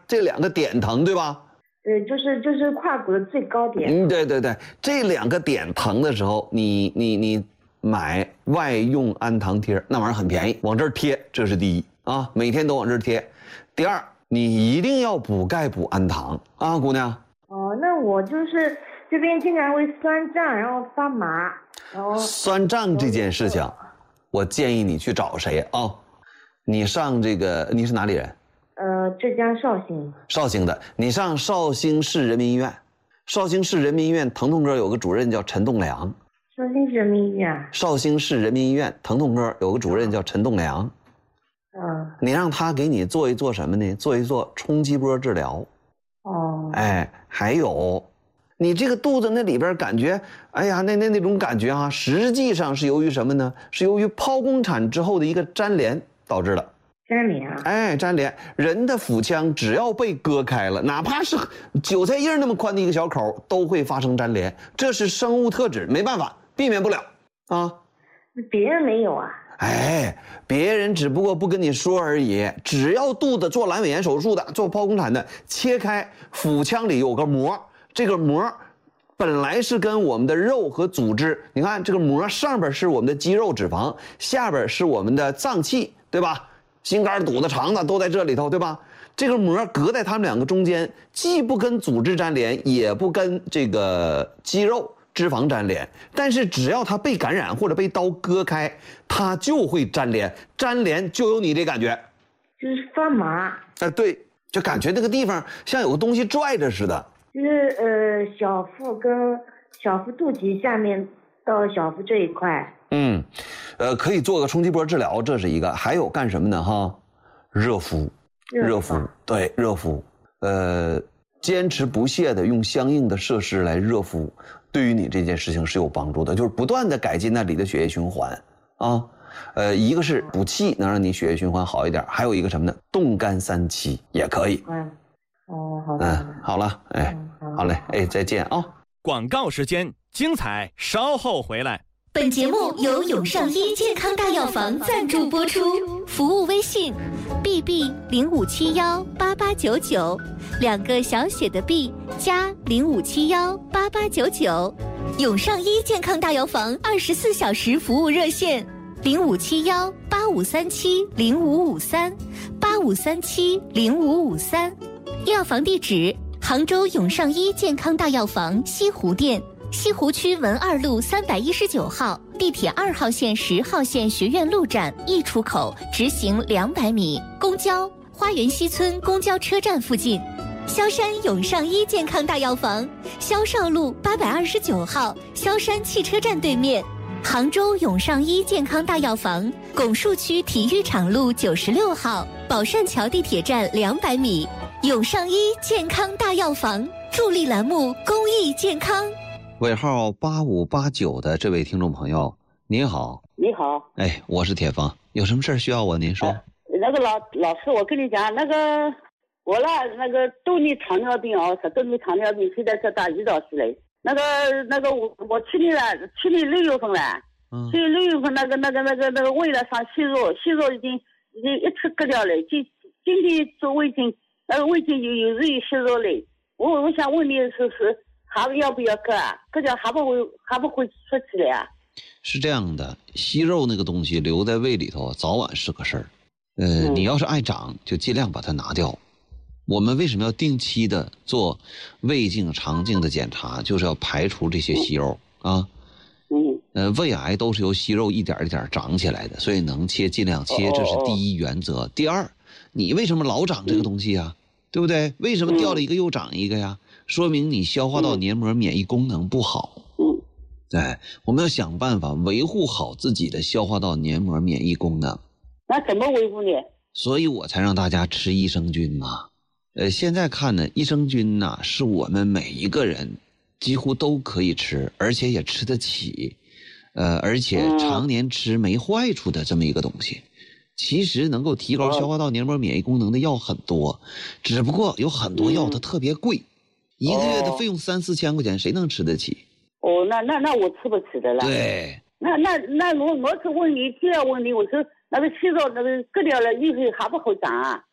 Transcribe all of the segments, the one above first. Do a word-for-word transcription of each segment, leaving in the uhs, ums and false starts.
这两个点疼，对吧？ 对，就是就是胯骨的最高点。 嗯，对对对，这两个点疼的时候，你你你买外用氨糖贴，那玩意儿很便宜，往这儿贴，这是第一啊，每天都往这儿贴。第二，你一定要补钙补氨糖啊，姑娘。 哦，那我就是这边经常会酸胀，然后发麻，然后酸胀这件事情，我建议你去找谁啊？你上这个，你是哪里人？ 呃，浙江绍兴。 绍兴的，你上绍兴市人民医院，绍兴市人民医院疼痛科有个主任叫陈栋梁。 绍兴市人民医院。 绍兴市人民医院疼痛科有个主任叫陈栋梁。 嗯。 你让他给你做一做什么呢？做一做冲击波治疗。 哦。 哎，还有，你这个肚子那里边感觉，哎呀，那那那种感觉啊，实际上是由于什么呢？是由于剖宫产之后的一个粘连导致的。 粘连啊？ 哎，粘连，人的腹腔只要被割开了，哪怕是韭菜叶那么宽的一个小口，都会发生粘连，这是生物特质，没办法，避免不了啊。 别人没有啊？ 哎，别人只不过不跟你说而已。只要肚子做阑尾炎手术的，做剖宫产的，切开腹腔里有个膜，这个膜本来是跟我们的肉和组织，你看这个膜上边是我们的肌肉脂肪，下边是我们的脏器，对吧？心肝肚子肠子都在这里头，对吧？这个膜隔在它们两个中间，既不跟组织粘连，也不跟这个肌肉脂肪粘连，但是只要它被感染或者被刀割开，它就会粘连，粘连就有你这感觉， 就是发麻。 哎、呃，对，就感觉那个地方像有个东西拽着似的。 就是呃，小腹跟小腹肚脐下面到小腹这一块。 嗯，呃，可以做个冲击波治疗，这是一个。还有干什么呢？哈，热敷，热敷，对，热敷。呃，坚持不懈的用相应的设施来热敷，对于你这件事情是有帮助的，就是不断的改进那里的血液循环啊。呃，一个是补气，能让你血液循环好一点；还有一个什么呢？冻干三七也可以。 嗯，哦，好的。 嗯，好了，哎， 嗯、 好嘞，哎，再见啊。 广告时间，精彩稍后回来。 本节目由永上医健康大药房赞助播出，服务微信 B B 零五七幺八八九九，两个小写的 B 加零五七幺八八九九，永上医健康大药房二十四小时服务热线零五七幺八五三七零五五三八五三七零五五三，药房地址杭州永上医健康大药房西湖店。西湖区文二路三百一十九号，地铁二号线、十号线学院路站 E 出口直行两百米，公交花园西村公交车站附近。萧山永上医健康大药房，萧少路八百二十九号，萧山汽车站对面。杭州永上医健康大药房，拱墅区体育场路九十六号，宝善桥地铁站两百米。永上医健康大药房助力栏目公益健康。 尾号八五八九的这位听众朋友，您好。 你好。 哎，我是铁峰，有什么事需要我？您说。呃、 那个老老师，我跟你讲，那个我那那个动力糖尿病哦，是动力糖尿病，现在是打胰岛素嘞。那个那个我我去年了，去年六月份了，嗯，去年六月份那个那个那个那个胃了上息肉，息肉已经已经一次割掉了，今今天做胃镜，那个胃镜有有时有息肉嘞。我我想问你是是。还要不要割啊？割掉还不会还不会出去的呀？ 是这样的，息肉那个东西留在胃里头，早晚是个事儿。呃、嗯，你要是爱长，就尽量把它拿掉。我们为什么要定期的做胃镜、肠镜的检查？就是要排除这些息肉、嗯、啊。嗯。呃，胃癌都是由息肉一点一点长起来的，所以能切尽量切，这是第一原则。哦哦第二，你为什么老长这个东西啊？嗯、对不对？为什么掉了一个又长一个呀？说明你消化道黏膜免疫功能不好。嗯，对，我们要想办法维护好自己的消化道黏膜免疫功能。 那怎么维护呢？ 所以我才让大家吃益生菌嘛。呃，现在看呢，益生菌呐，是我们每一个人几乎都可以吃，而且也吃得起，呃，而且常年吃没坏处的这么一个东西。其实能够提高消化道黏膜免疫功能的药很多，只不过有很多药它特别贵。一个月的费用三四千块钱，谁能吃得起？ 哦，那那那我吃不起的了。 对， 那那那我我是问你第二问题，我说那个息肉那个割掉了以后还不好长啊，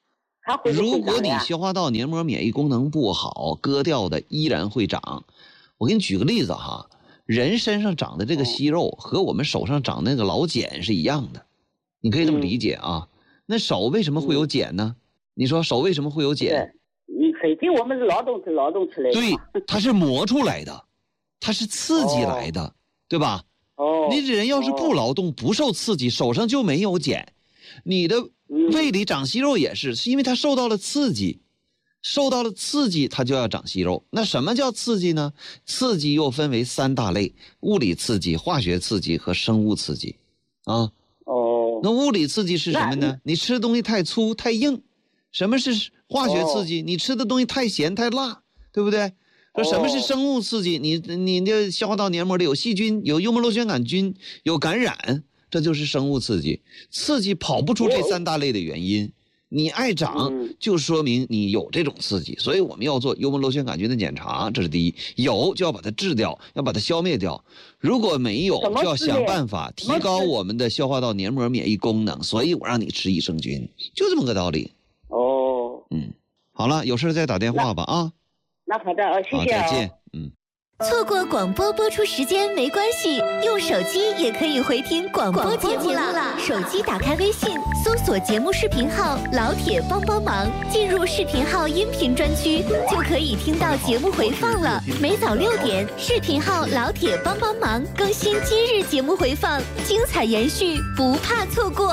它会不会如果你长呀消化道黏膜免疫功能不好，割掉的依然会长。我给你举个例子哈，人身上长的这个息肉和我们手上长那个老茧是一样的，你可以这么理解啊。那手为什么会有茧呢？你说手为什么会有茧？ 你肯定我们是劳动是劳动出来的。 对，它是磨出来的，它是刺激来的，哦、对吧？ 哦。 你人要是不劳动、不受刺激，手上就没有茧。你的胃里长息肉也是，是因为它受到了刺激，受到了刺激，它就要长息肉。那什么叫刺激呢？刺激又分为三大类：物理刺激、化学刺激和生物刺激。啊。 哦。 那物理刺激是什么呢？你吃的东西太粗太硬。什么是化学刺激？你吃的东西太咸太辣，对不对？说什么是生物刺激？你你的消化道黏膜里有细菌，有幽门螺旋杆菌，有感染，这就是生物刺激。刺激跑不出这三大类的原因，你爱长就说明你有这种刺激，所以我们要做幽门螺旋杆菌的检查，这是第一。有就要把它治掉，要把它消灭掉。如果没有，就要想办法提高我们的消化道黏膜免疫功能。所以我让你吃益生菌，就这么个道理。 哦， 嗯，好了，有事再打电话吧啊。 那好的，哦，谢谢、啊。 好，再见，嗯。 错过广播播出时间没关系，用手机也可以回听广播节目了。手机打开微信，搜索节目视频号“老铁帮帮忙”，进入视频号音频专区，就可以听到节目回放了。每早六点，视频号“老铁帮帮忙”更新今日节目回放，精彩延续，不怕错过。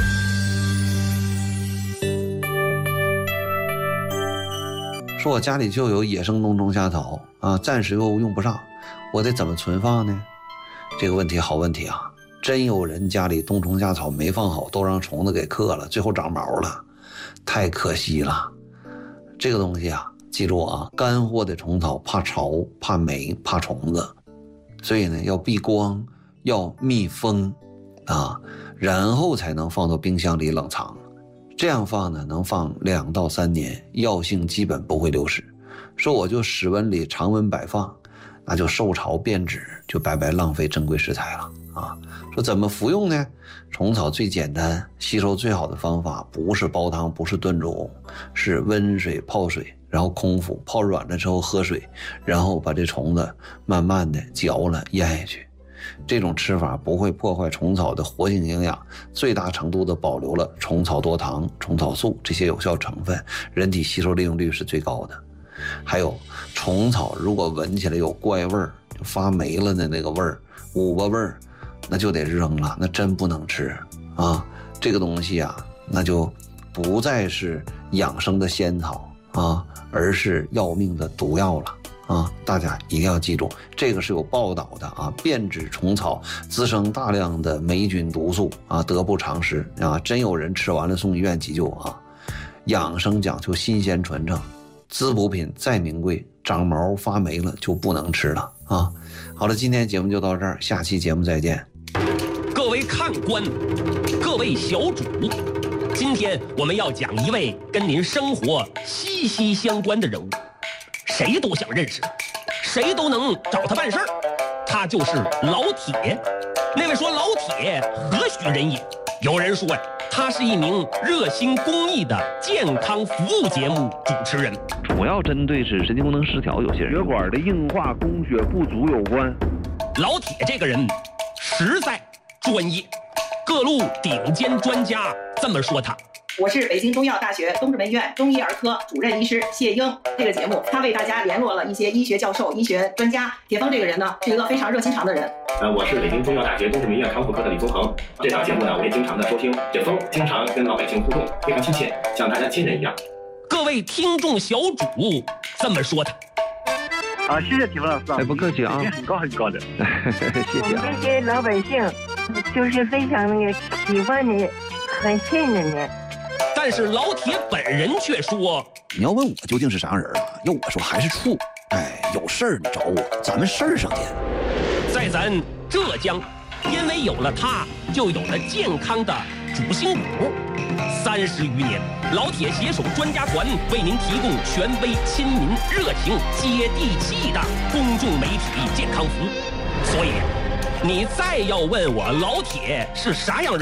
说我家里就有野生冬虫夏草啊，暂时又用不上，我得怎么存放呢？这个问题好问题啊！真有人家里冬虫夏草没放好，都让虫子给克了，最后长毛了，太可惜了。这个东西啊，记住啊，干货的虫草怕潮、怕霉、怕虫子，所以呢要避光，要密封啊，然后才能放到冰箱里冷藏。这样放呢，能放两到三年，药性基本不会流失。说我就室温里常温摆放，那就受潮变质，就白白浪费珍贵食材了啊！说怎么服用呢？虫草最简单、吸收最好的方法，不是煲汤，不是炖煮，是温水泡水，然后空腹泡软了之后喝水，然后把这虫子慢慢的嚼了咽下去。这种吃法不会破坏虫草的活性营养，最大程度的保留了虫草多糖、虫草素这些有效成分，人体吸收利用率是最高的。还有虫草如果闻起来有怪味儿，就发霉了的那个味儿、五个味儿，那就得扔了，那真不能吃啊！这个东西啊，那就不再是养生的仙草啊，而是要命的毒药了。啊，大家一定要记住，这个是有报道的啊！变质虫草滋生大量的霉菌毒素啊，得不偿失啊！真有人吃完了送医院急救啊！养生讲究新鲜纯正，滋补品再名贵，长毛发霉了就不能吃了啊！好了，今天节目就到这儿，下期节目再见。 各位看官，各位小主，今天我们要讲一位跟您生活息息相关的人物。谁都想认识，谁都能找他办事儿，他就是老铁。那位说老铁何许人也？有人说呀，他是一名热心公益的健康服务节目主持人， 主要针对是神经功能失调有些人血管的硬化、供血不足有关。 老铁这个人实在专业，各路顶尖专家这么说他。 我是北京中医药大学东直门医院中医儿科主任医师谢英。这个节目他为大家联络了一些医学教授、医学专家。铁峰这个人呢，是一个非常热心肠的人。 呃，我是北京中医药大学东直门医院康复科的李宗恒。这档节目呢，我也经常的收听。铁峰经常跟老百姓互动，非常亲切，像大家亲人一样。 各位听众小主这么说他。 啊，谢谢铁峰老师，哎，不客气啊，很高很高的，谢谢啊。 我们这些老百姓就是非常那个喜欢你，很信任你。 但是老铁本人却说：“ 你要问我究竟是啥人啊？要我说还是处。哎，有事儿你找我，咱们事儿上见。” 在咱浙江，因为有了他，就有了健康的主心骨。三十余年，老铁携手专家团为您提供权威、亲民、热情、接地气的公众媒体健康服务。所以，你再要问我老铁是啥样人，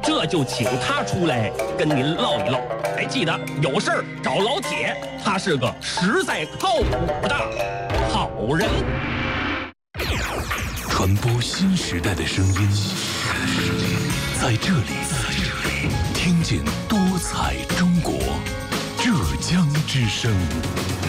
这就请他出来跟您唠一唠。哎，记得有事儿找老铁，他是个实在靠谱的好人。 传播新时代的声音，在这里，听见多彩中国，浙江之声。